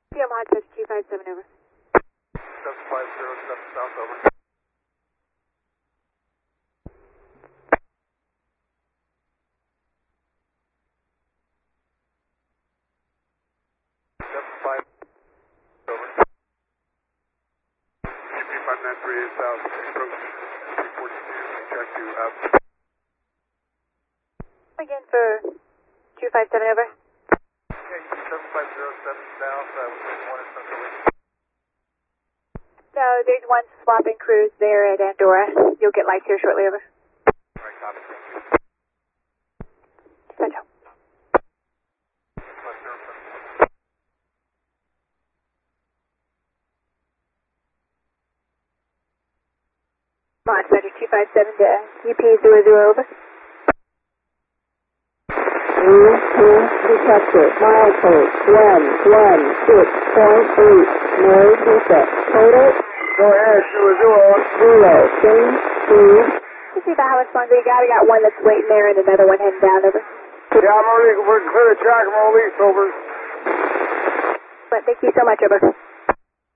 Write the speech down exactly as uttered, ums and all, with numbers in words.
P M Hot Touch two five seven, over. seven five zero seven South, over. seven five, over. U P five nine three eight South, approach three forty-two, check to up. Again for two five seven, over. Yeah, U P seven five zero seven South, uh, within one in Central Lake. No, there's one swapping cruise there at Andorra. You'll get lights here shortly, over. Alright, copy, thank you. Central. five zero seven. Mod Center two five seven to U P zero zero, over. U P detected, milepost one one six point eight, no defect. Total Go ahead, zero zero. zero, same speed. Let's see about how much longer you got. I got one that's waiting there and another one heading down, over. Yeah, I'm already, we're clear the track, I'm on lease, over. But thank you so much, over.